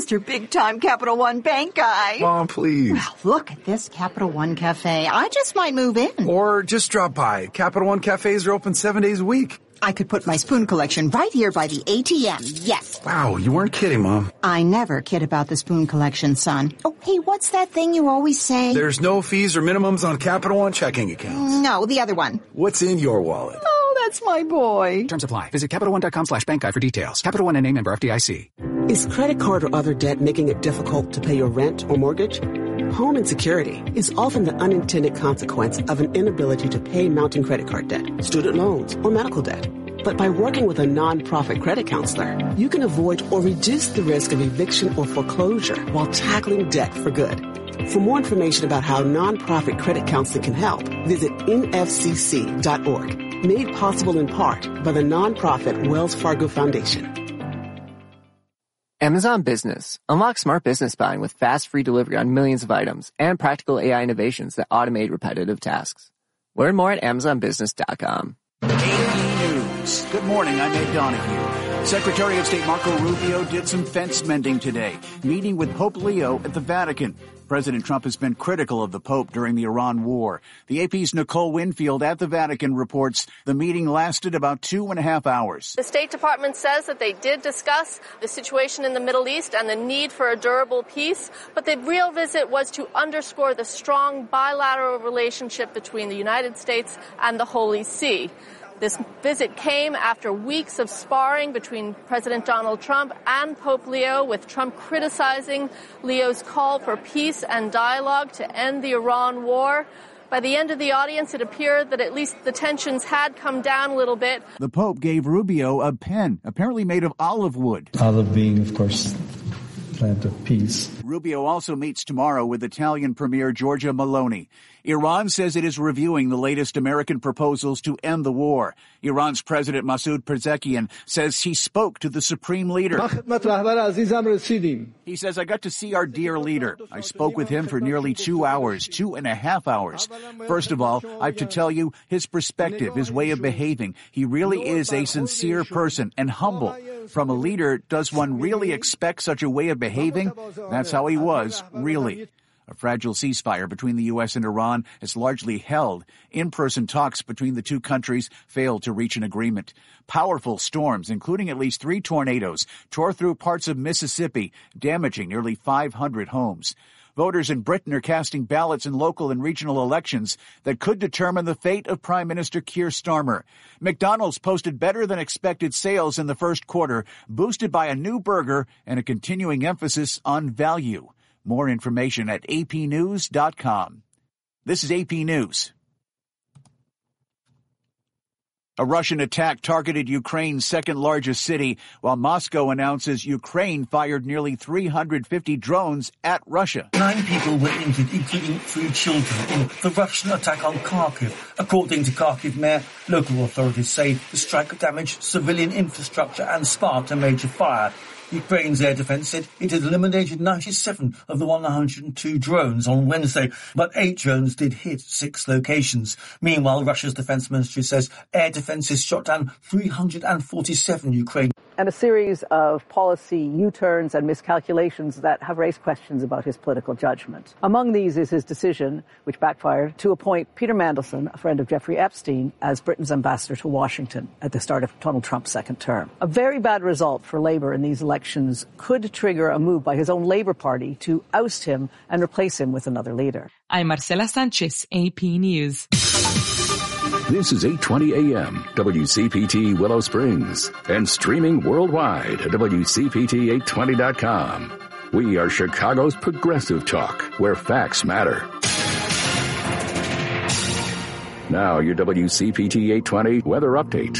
Mr. Big-Time Capital One Bank guy. Mom, please. Well, look at this Capital One Cafe. I just might move in. Or just drop by. Capital One cafes are open 7 days a week. I could put my spoon collection right here by the ATM. Yes. Wow, you weren't kidding, Mom. I never kid about the spoon collection, son. Oh, hey, what's that thing you always say? There's no fees or minimums on Capital One checking accounts. No, the other one. What's in your wallet? Oh, that's my boy. Terms apply. Visit CapitalOne.com/bank guide for details. Capital One NA, member FDIC. Is credit card or other debt making it difficult to pay your rent or mortgage? Home insecurity is often the unintended consequence of an inability to pay mounting credit card debt, student loans, or medical debt. But by working with a nonprofit credit counselor, you can avoid or reduce the risk of eviction or foreclosure while tackling debt for good. For more information about how nonprofit credit counseling can help, visit nfcc.org. Made possible in part by the nonprofit Wells Fargo Foundation. Amazon Business. Unlock smart business buying with fast, free delivery on millions of items and practical AI innovations that automate repetitive tasks. Learn more at AmazonBusiness.com. AP News. Good morning, I'm Ed Donahue. Secretary of State Marco Rubio did some fence mending today, meeting with Pope Leo at the Vatican. President Trump has been critical of the Pope during the Iran war. The AP's Nicole Winfield at the Vatican reports the meeting lasted about 2.5 hours. The State Department says that they did discuss the situation in the Middle East and the need for a durable peace, but the real visit was to underscore the strong bilateral relationship between the United States and the Holy See. This visit came after weeks of sparring between President Donald Trump and Pope Leo, with Trump criticizing Leo's call for peace and dialogue to end the Iran war. By the end of the audience, it appeared that at least the tensions had come down a little bit. The Pope gave Rubio a pen, apparently made of olive wood. Olive being, of course, plant of peace. Rubio also meets tomorrow with Italian Premier Giorgia Meloni. Iran says it is reviewing the latest American proposals to end the war. Iran's President Masoud Pezeshkian says he spoke to the supreme leader. He says, I got to see our dear leader. I spoke with him for nearly 2 hours, 2.5 hours. First of all, I have to tell you his perspective, his way of behaving. He really is a sincere person and humble. From a leader, does one really expect such a way of behaving? That's how he was, really. A fragile ceasefire between the U.S. and Iran has largely held. In-person talks between the two countries failed to reach an agreement. Powerful storms, including at least 3 tornadoes, tore through parts of Mississippi, damaging nearly 500 homes. Voters in Britain are casting ballots in local and regional elections that could determine the fate of Prime Minister Keir Starmer. McDonald's posted better than expected sales in the first quarter, boosted by a new burger and a continuing emphasis on value. More information at apnews.com. This is AP News. A Russian attack targeted Ukraine's second-largest city, while Moscow announces Ukraine fired nearly 350 drones at Russia. 9 people were injured, including 3 children, in the Russian attack on Kharkiv. According to Kharkiv mayor, local authorities say the strike damaged civilian infrastructure and sparked a major fire. Ukraine's air defense said it had eliminated 97 of the 102 drones on Wednesday, but 8 drones did hit 6 locations. Meanwhile, Russia's defense ministry says air defenses shot down 347 Ukrainian. And a series of policy U-turns and miscalculations that have raised questions about his political judgment. Among these is his decision, which backfired, to appoint Peter Mandelson, a friend of Jeffrey Epstein, as Britain's ambassador to Washington at the start of Donald Trump's second term. A very bad result for Labour in these elections could trigger a move by his own Labour Party to oust him and replace him with another leader. I'm Marcela Sanchez, AP News. This is 8:20 a.m. WCPT Willow Springs and streaming worldwide at WCPT820.com. We are Chicago's progressive talk, where facts matter. Now your WCPT 820 weather update.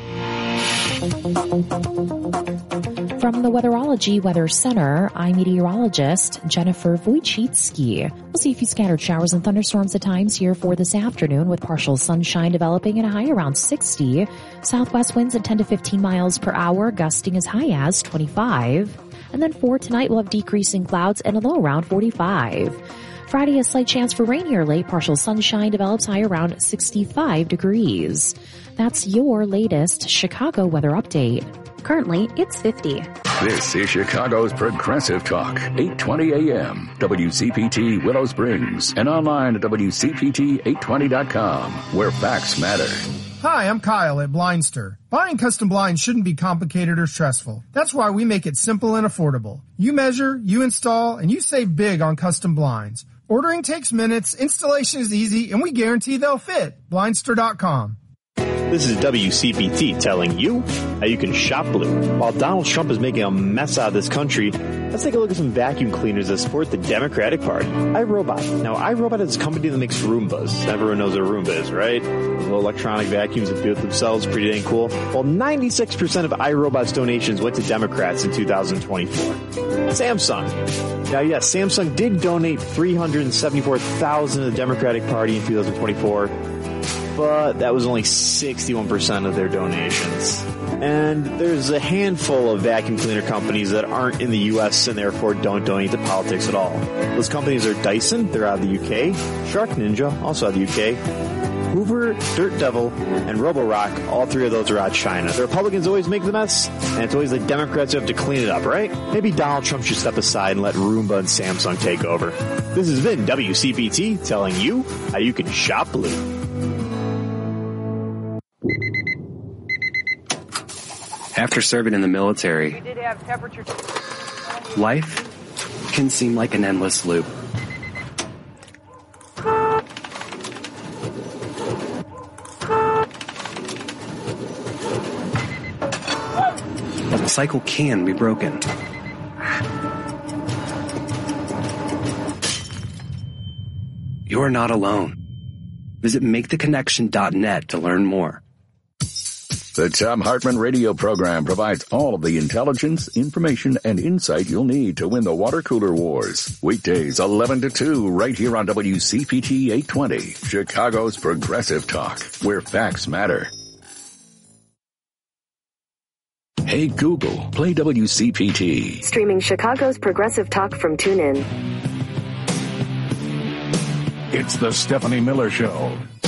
From the Weatherology Weather Center, I'm meteorologist Jennifer Wojcicki. We'll see a few scattered showers and thunderstorms at times here for this afternoon, with partial sunshine developing and a high around 60. Southwest winds at 10 to 15 miles per hour, gusting as high as 25. And then for tonight, we'll have decreasing clouds and a low around 45. Friday, a slight chance for rain here late. Partial sunshine develops, high around 65 degrees. That's your latest Chicago weather update. Currently, it's 50. This is Chicago's Progressive Talk, 820 AM, WCPT Willow Springs, and online at WCPT820.com, where facts matter. Hi, I'm Kyle at Blindster. Buying custom blinds shouldn't be complicated or stressful. That's why we make it simple and affordable. You measure, you install, and you save big on custom blinds. Ordering takes minutes, installation is easy, and we guarantee they'll fit. Blindster.com. This is WCPT telling you how you can shop blue. While Donald Trump is making a mess out of this country, let's take a look at some vacuum cleaners that support the Democratic Party. iRobot. Now, iRobot is a company that makes Roombas. Everyone knows what a Roomba is, right? Little electronic vacuums that do it themselves. Pretty dang cool. Well, 96% of iRobot's donations went to Democrats in 2024. Samsung. Now, yes, Samsung did donate $374,000 to the Democratic Party in 2024. But that was only 61% of their donations. And there's a handful of vacuum cleaner companies that aren't in the U.S. and therefore don't donate to politics at all. Those companies are Dyson, they're out of the U.K., Shark Ninja, also out of the U.K., Hoover, Dirt Devil, and Roborock, all three of those are out of China. The Republicans always make the mess, and it's always the Democrats who have to clean it up, right? Maybe Donald Trump should step aside and let Roomba and Samsung take over. This has been WCPT telling you how you can shop blue. After serving in the military, life can seem like an endless loop. But the cycle can be broken. You're not alone. Visit MakeTheConnection.net to learn more. The Thom Hartmann radio program provides all of the intelligence, information, and insight you'll need to win the water cooler wars. Weekdays 11 to 2 right here on WCPT 820, Chicago's Progressive Talk, where facts matter. Hey Google, play WCPT. Streaming Chicago's Progressive Talk from TuneIn. It's the Stephanie Miller Show.